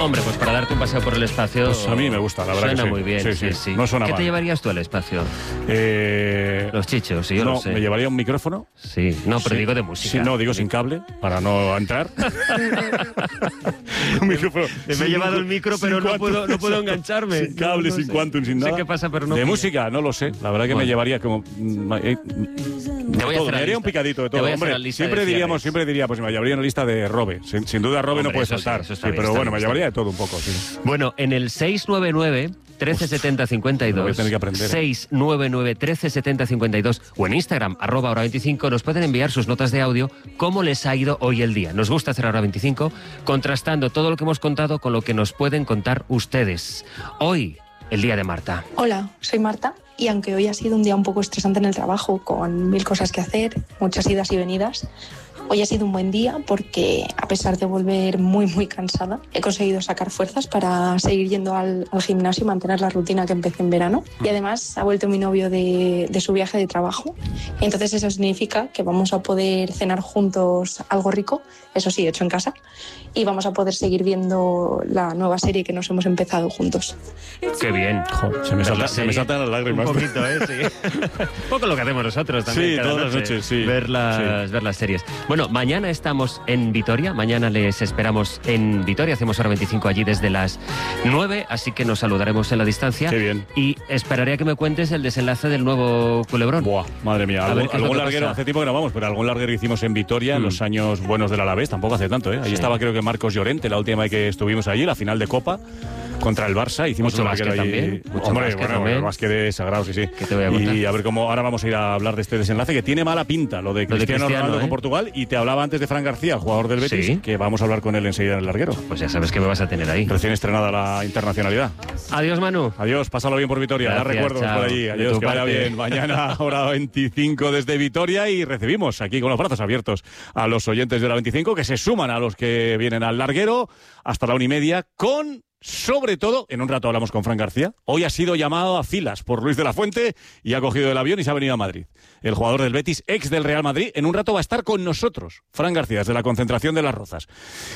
Hombre, pues para darte un paseo por el espacio... Pues a mí me gusta, la verdad que sí. Suena muy bien, sí. No suena ¿Qué mal. te llevarías tú al espacio? Los chichos, sí, yo lo sé. Me llevaría un micrófono. Sí, no, pero digo de música. Sí, no, digo sin cable, para no entrar. Un micrófono. Me he llevado el micro, pero no puedo engancharme. Sin cable, sin quantum, sin nada. No sé qué pasa, pero no... De música, no lo sé. La verdad que me llevaría como... me haría un picadito de todo. Hombre, siempre diríamos, pues me llevaría una lista de Robe. Sin duda Robe no puede faltar. Sí, pero bueno, me llevaría de todo un poco. Sí. Bueno, en el 699 1370 52, voy a tener que aprender, 699 1370 52 o en Instagram @hora25 nos pueden enviar sus notas de audio cómo les ha ido hoy el día. Nos gusta hacer Hora 25 contrastando todo lo que hemos contado con lo que nos pueden contar ustedes. Hoy, el día de Marta. Hola, soy Marta y aunque hoy ha sido un día un poco estresante en el trabajo con 1000 cosas que hacer, muchas idas y venidas, hoy ha sido un buen día porque, a pesar de volver muy cansada, he conseguido sacar fuerzas para seguir yendo al gimnasio y mantener la rutina que empecé en verano. Y además ha vuelto mi novio de su viaje de trabajo. Y entonces eso significa que vamos a poder cenar juntos algo rico, eso sí, hecho en casa, y vamos a poder seguir viendo la nueva serie que nos hemos empezado juntos. ¡Qué bien! Se me saltan las lágrimas. Un poquito, sí. Un poco lo que hacemos nosotros también. Sí, cada todas noche, las noches, sí. Ver las series. Bueno, mañana estamos en Vitoria. Mañana les esperamos en Vitoria. Hacemos Hora 25 allí desde las 9, así que nos saludaremos en la distancia. Qué bien. Y esperaré a que me cuentes el desenlace del nuevo Culebrón. Buah, madre mía. Algún larguero, hace tiempo que no vamos, pero algún larguero hicimos en Vitoria en los años buenos del Alavés. Tampoco hace tanto, ¿eh? Allí estaba, creo que Marcos Llorente, la última vez que estuvimos allí, la final de Copa contra el Barça. Hicimos mucho un más que allí. También. Hombre, bueno, más que de sagrado, sí. ¿Qué te voy a contar? Y a ver cómo ahora vamos a ir a hablar de este desenlace que tiene mala pinta, lo de Cristiano Ronaldo con Portugal. Y te hablaba antes de Fran García, el jugador del Betis, que vamos a hablar con él enseguida en el larguero. Pues ya sabes que me vas a tener ahí. Recién estrenada la internacionalidad. Adiós, Manu. Adiós, pásalo bien por Vitoria. Gracias, da recuerdos chao. por allí. Adiós, que vaya bien. Mañana, Hora 25 desde Vitoria, y recibimos aquí con los brazos abiertos a los oyentes de Hora 25 que se suman a los que vienen al larguero hasta la 1:30 con... Sobre todo, en un rato hablamos con Fran García. Hoy ha sido llamado a filas por Luis de la Fuente y ha cogido el avión y se ha venido a Madrid. El jugador del Betis, ex del Real Madrid, en un rato va a estar con nosotros. Fran García, desde la concentración de Las Rozas.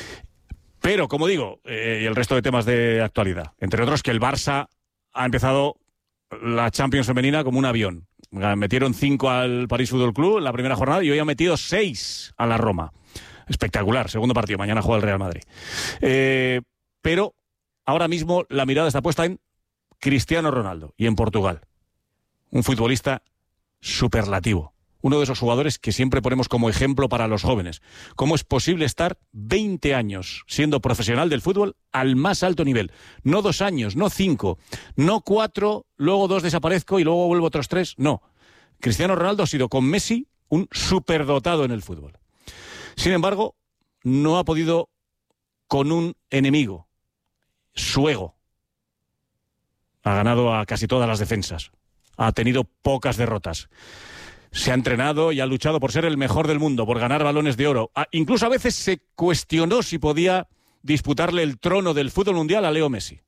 Pero, como digo, y el resto de temas de actualidad. Entre otros, que el Barça ha empezado la Champions femenina como un avión. Metieron 5 al París Fútbol Club en la primera jornada y hoy han metido 6 a la Roma. Espectacular, segundo partido. Mañana juega el Real Madrid. Pero... ahora mismo la mirada está puesta en Cristiano Ronaldo y en Portugal. Un futbolista superlativo. Uno de esos jugadores que siempre ponemos como ejemplo para los jóvenes. ¿Cómo es posible estar 20 años siendo profesional del fútbol al más alto nivel? No 2 años, no 5, no 4, luego 2 desaparezco y luego vuelvo otros 3. No. Cristiano Ronaldo ha sido con Messi un superdotado en el fútbol. Sin embargo, no ha podido con un enemigo. Su ego. Ha ganado a casi todas las defensas. Ha tenido pocas derrotas. Se ha entrenado y ha luchado por ser el mejor del mundo, por ganar balones de oro. Incluso a veces se cuestionó si podía disputarle el trono del fútbol mundial a Leo Messi.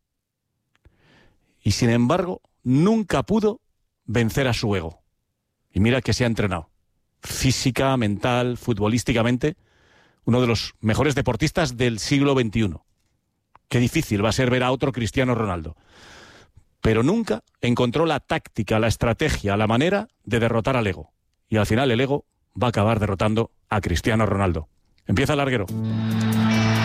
Y sin embargo, nunca pudo vencer a su ego. Y mira que se ha entrenado. Física, mental, futbolísticamente, uno de los mejores deportistas del siglo XXI. Qué difícil va a ser ver a otro Cristiano Ronaldo. Pero nunca encontró la táctica, la estrategia, la manera de derrotar al ego. Y al final el ego va a acabar derrotando a Cristiano Ronaldo. Empieza el larguero.